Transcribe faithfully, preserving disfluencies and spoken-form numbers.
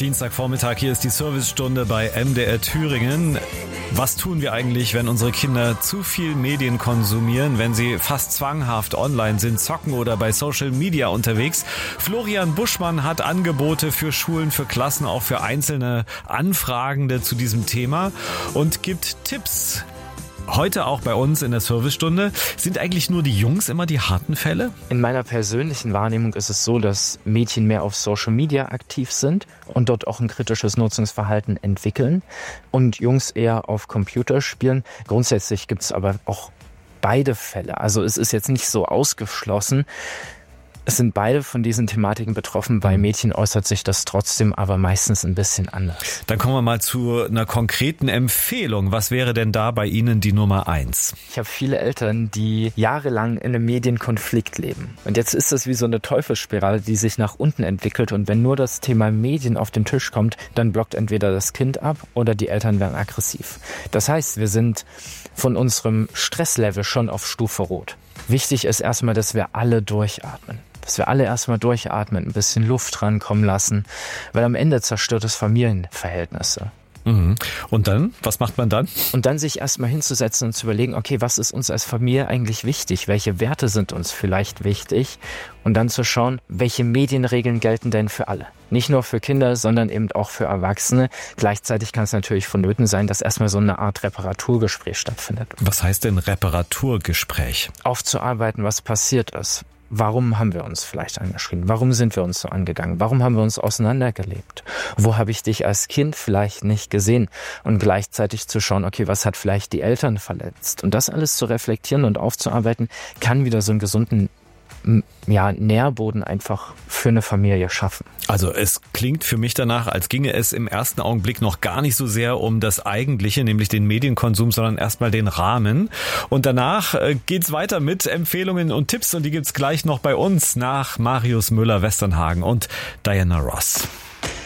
Dienstagvormittag, hier ist die Servicestunde bei M D R Thüringen. Was tun wir eigentlich, wenn unsere Kinder zu viel Medien konsumieren, wenn sie fast zwanghaft online sind, zocken oder bei Social Media unterwegs? Florian Buschmann hat Angebote für Schulen, für Klassen, auch für einzelne Anfragende zu diesem Thema und gibt Tipps. Heute auch bei uns in der Servicestunde. Sind eigentlich nur die Jungs immer die harten Fälle? In meiner persönlichen Wahrnehmung ist es so, dass Mädchen mehr auf Social Media aktiv sind und dort auch ein kritisches Nutzungsverhalten entwickeln und Jungs eher auf Computer spielen. Grundsätzlich gibt es aber auch beide Fälle. Also es ist jetzt nicht so ausgeschlossen. Es sind beide von diesen Thematiken betroffen. Bei Mädchen äußert sich das trotzdem aber meistens ein bisschen anders. Dann kommen wir mal zu einer konkreten Empfehlung. Was wäre denn da bei Ihnen die Nummer eins? Ich habe viele Eltern, die jahrelang in einem Medienkonflikt leben. Und jetzt ist das wie so eine Teufelsspirale, die sich nach unten entwickelt. Und wenn nur das Thema Medien auf den Tisch kommt, dann blockt entweder das Kind ab oder die Eltern werden aggressiv. Das heißt, wir sind von unserem Stresslevel schon auf Stufe Rot. Wichtig ist erstmal, dass wir alle durchatmen. Dass wir alle erstmal durchatmen, ein bisschen Luft rankommen lassen, weil am Ende zerstört es Familienverhältnisse. Mhm. Und dann? Was macht man dann? Und dann sich erstmal hinzusetzen und zu überlegen, okay, was ist uns als Familie eigentlich wichtig? Welche Werte sind uns vielleicht wichtig? Und dann zu schauen, welche Medienregeln gelten denn für alle? Nicht nur für Kinder, sondern eben auch für Erwachsene. Gleichzeitig kann es natürlich vonnöten sein, dass erstmal so eine Art Reparaturgespräch stattfindet. Was heißt denn Reparaturgespräch? Aufzuarbeiten, was passiert ist. Warum haben wir uns vielleicht angeschrien? Warum sind wir uns so angegangen? Warum haben wir uns auseinandergelebt? Wo habe ich dich als Kind vielleicht nicht gesehen? Und gleichzeitig zu schauen, okay, was hat vielleicht die Eltern verletzt? Und das alles zu reflektieren und aufzuarbeiten, kann wieder so einen gesunden ja, Nährboden einfach für eine Familie schaffen. Also es klingt für mich danach, als ginge es im ersten Augenblick noch gar nicht so sehr um das Eigentliche, nämlich den Medienkonsum, sondern erstmal den Rahmen. Und danach geht's weiter mit Empfehlungen und Tipps und die gibt's gleich noch bei uns nach Marius Müller-Westernhagen und Diana Ross.